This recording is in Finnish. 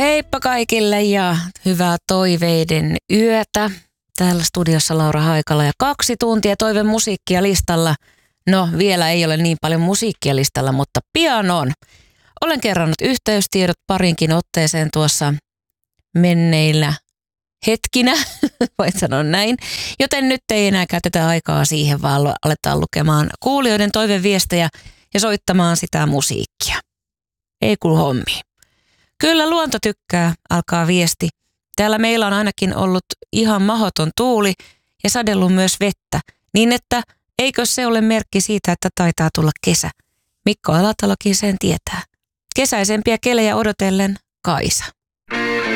Heippa kaikille ja hyvää toiveiden yötä. Täällä studiossa Laura Haikala ja 2 tuntia toiveen musiikkia listalla. No, vielä ei ole niin paljon musiikkia listalla, mutta pian on. Olen kerrannut yhteystiedot parinkin otteeseen tuossa menneillä hetkinä, voin sanoa näin. Joten nyt ei enää käytetä aikaa siihen, vaan aletaan lukemaan kuulijoiden toiveviestejä ja soittamaan sitä musiikkia. Ei kuulu hommiin. Kyllä luonto tykkää, alkaa viesti. Täällä meillä on ainakin ollut ihan mahdoton tuuli ja sadellut myös vettä, niin että eikö se ole merkki siitä, että taitaa tulla kesä. Mikko Alatalokin sen tietää. Kesäisempiä kelejä odotellen Kaisa.